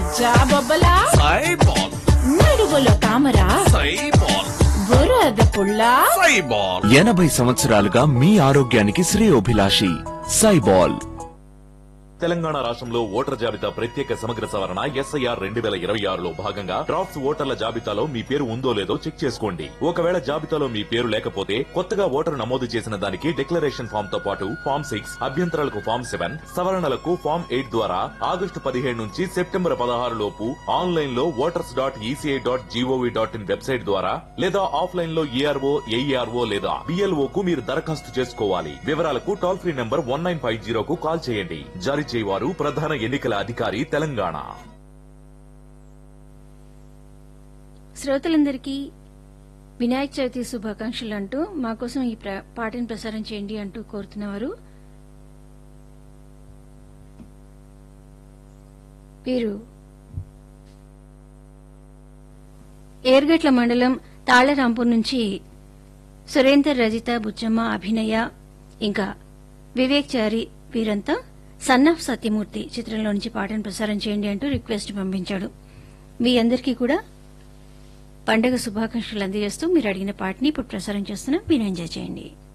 జాబొబ్బలా సైబాల్ నడువులో తామరా సైబాల్ బురద పుల్లా సైబాల్ 80 సంవత్సరాలుగా మీ ఆరోగ్యానికి శ్రేయోభిలాషి సైబాల్. తెలంగాణ రాష్ట్రంలో ఓటర్ జాబితా ప్రత్యేక సమగ్ర సవరణ ఎస్ఐఆర్ 2026లో భాగంగా డ్రాఫ్ట్స్ ఓటర్ల జాబితాలో మీ పేరు ఉందో లేదో చెక్ చేసుకోండి. ఒకవేళ జాబితాలో మీ పేరు లేకపోతే కొత్తగా ఓటరు నమోదు చేసిన దానికి డిక్లరేషన్ ఫామ్ తో పాటు ఫామ్ 6, అభ్యంతరాలకు ఫామ్ 7, సవరణలకు ఫామ్ 8 ద్వారా ఆగస్టు 15 నుంచి సెప్టెంబర్ 16 లోపు ఆన్లైన్ లో voters.eca.gov.in వెబ్సైట్ ద్వారా లేదా ఆఫ్లైన్ లో ఏఆర్ఓ, ఏఈఆర్ఓ లేదా బిఎల్ఓ కు మీరు దరఖాస్తు చేసుకోవాలి. వివరాలకు టోల్ ఫ్రీ నంబర్ 1950 కు కాల్ చేయండి. జారీ చేయవారు ప్రధాన ఎన్నికల అధికారి తెలంగాణ. శ్రోతలందరికీ వినాయక చవితి శుభాకాంక్షలు అంటూ మా కోసం ఈ పాటను ప్రసారం చేయండి అంటూ కోరుతున్నవారు వీరు ఏర్గట్ల మండలం తాళ్లరాంపూర్ నుంచి సురేందర్, రజిత, బుచ్చమ్మ, అభినయ ఇంకా వివేక్ చారి వీరంతా సన్ ఆఫ్ సత్యమూర్తి చిత్రంలో నుంచి పాటను ప్రసారం చేయండి అంటూ రిక్వెస్ట్ పంపించాడు. మీ అందరికీ కూడా పండగ శుభాకాంక్షలు అందజేస్తూ మీరు అడిగిన పాటని ఇప్పుడు ప్రసారం చేస్తున్నాం. మీరు ఎంజాయ్ చేయండి.